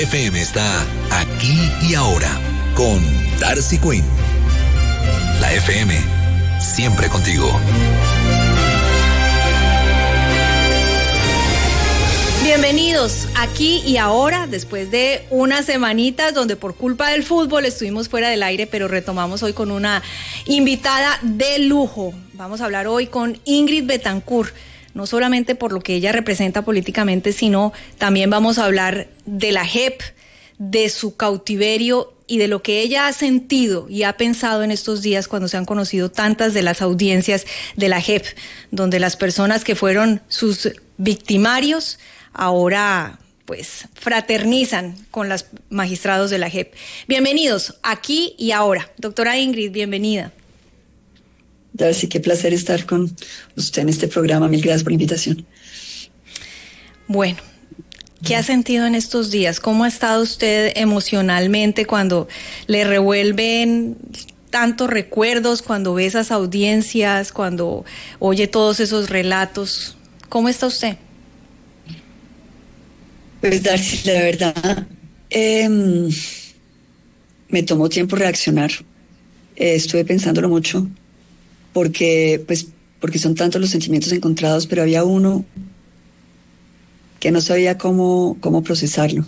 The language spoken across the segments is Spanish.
FM está aquí y ahora con Darcy Quinn. La FM, siempre contigo. Bienvenidos aquí y ahora, después de unas semanitas donde por culpa del fútbol estuvimos fuera del aire, pero retomamos hoy con una invitada de lujo. Vamos a hablar hoy con Ingrid Betancourt, no solamente por lo que ella representa políticamente, sino también vamos a hablar de la JEP, de su cautiverio y de lo que ella ha sentido y ha pensado en estos días cuando se han conocido tantas de las audiencias de la JEP, donde las personas que fueron sus victimarios ahora pues fraternizan con los magistrados de la JEP. Bienvenidos aquí y ahora. Doctora Ingrid, bienvenida. Darcy, qué placer estar con usted en este programa. Mil gracias por la invitación. Bueno, ¿qué ha sentido en estos días? ¿Cómo ha estado usted emocionalmente cuando le revuelven tantos recuerdos, cuando ve esas audiencias, cuando oye todos esos relatos? ¿Cómo está usted? Pues Darcy, la verdad, me tomó tiempo reaccionar. Estuve pensándolo mucho porque son tantos los sentimientos encontrados, pero había uno que no sabía cómo procesarlo.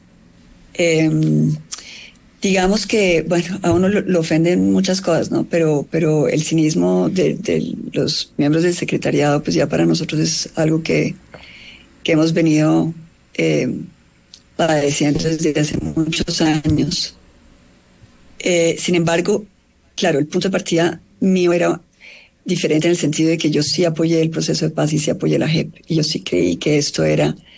Digamos que, bueno, a uno lo ofenden muchas cosas, ¿no? Pero el cinismo de los miembros del secretariado, pues ya para nosotros es algo que hemos venido padeciendo desde hace muchos años. Sin embargo, claro, el punto de partida mío era diferente en el sentido de que yo sí apoyé el proceso de paz y sí apoyé la JEP, y yo sí creí que esto era